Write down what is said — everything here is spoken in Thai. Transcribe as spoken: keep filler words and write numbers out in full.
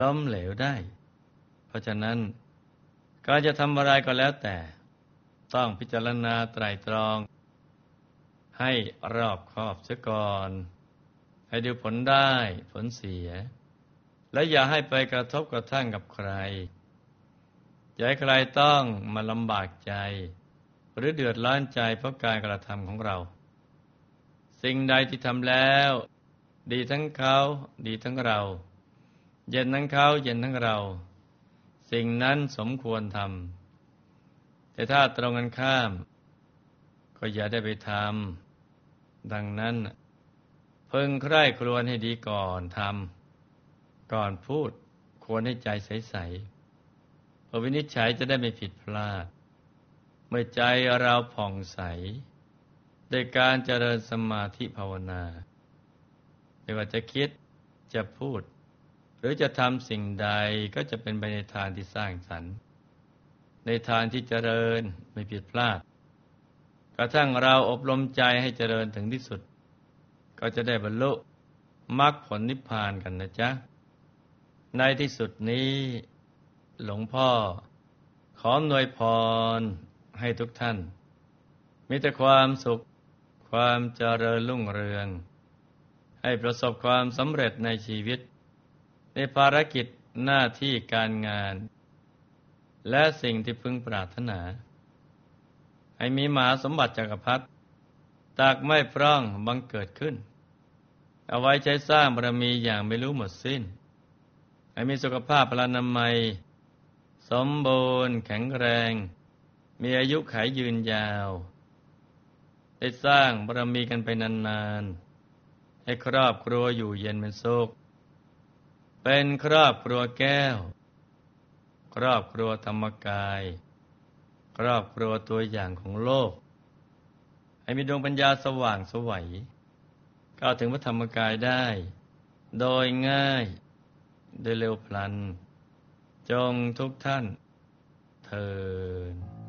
ล้มเหลวได้เพราะฉะนั้นการจะทำอะไรก็แล้วแต่ต้องพิจารณาไตร่ตรองให้รอบคอบเสียก่อนให้ดูผลได้ผลเสียและอย่าให้ไปกระทบกระทั่งกับใครอย่าให้ใครต้องมาลำบากใจหรือเดือดร้อนใจเพราะการกระทำของเราสิ่งใดที่ทำแล้วดีทั้งเขาดีทั้งเราเย็นทั้งเขาเย็นทั้งเราสิ่งนั้นสมควรทำแต่ถ้าตรงกันข้ามก็อย่าได้ไปทำดังนั้นเพิ่งใคร่ครวญให้ดีก่อนทำก่อนพูดควรให้ใจใสๆเพื่อวินิจฉัยจะได้ไม่ผิดพลาดเมื่อใจเราผ่องใสโดยการเจริญสมาธิภาวนาไม่ว่าจะคิดจะพูดหรือจะทำสิ่งใดก็จะเป็นไปในทางที่สร้างสรรค์ในทางที่เจริญไม่ผิดพลาดกระทั่งเราอบรมใจให้เจริญถึงที่สุดก็จะได้บรรลุมรรคผลนิพพานกันนะจ๊ะในที่สุดนี้หลวงพ่อขออำนวยพรให้ทุกท่านมีแต่ความสุขความเจริญรุ่งเรืองให้ประสบความสำเร็จในชีวิตในภารกิจหน้าที่การงานและสิ่งที่พึงปรารถนาให้มีมหาสมบัติจักรพรรดิตากไม่พร่องบังเกิดขึ้นเอาไว้ใช้สร้างบารมีอย่างไม่รู้หมดสิ้นให้มีสุขภาพพลานามัยสมบูรณ์แข็งแรงมีอายุขัยยืนยาวได้สร้างบารมีกันไปนานๆให้ครอบครัวอยู่เย็นเป็นสุขเป็นครอบครัวแก้วครอบครัวธรรมกายครอบครัวตัวอย่างของโลกให้มีดวงปัญญาสว่างไสวก้าวถึงพระธรรมกายได้โดยง่ายโดยเร็วพลันจงทุกท่านเทอญ